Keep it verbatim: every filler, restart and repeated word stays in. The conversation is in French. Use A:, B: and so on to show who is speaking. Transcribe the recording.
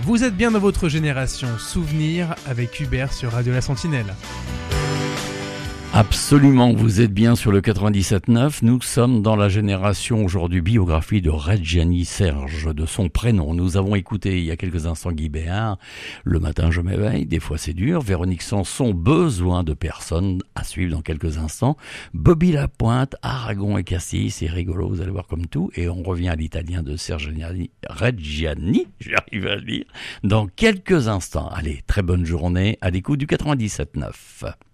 A: Vous êtes bien dans votre génération. Souvenir avec Hubert sur Radio La Sentinelle.
B: Absolument, vous êtes bien sur le quatre-vingt-dix-sept neuf. Nous sommes dans la génération aujourd'hui biographie de Reggiani Serge, de son prénom. Nous avons écouté il y a quelques instants Guy Béard, Le matin je m'éveille, des fois c'est dur. Véronique Sanson, Besoin de personne, à suivre dans quelques instants. Bobby Lapointe, Aragon et Castille, c'est rigolo, vous allez voir comme tout. Et on revient à l'italien de Serge Reggiani, j'arrive à le dire, dans quelques instants. Allez, très bonne journée à l'écoute du quatre-vingt-dix-sept neuf.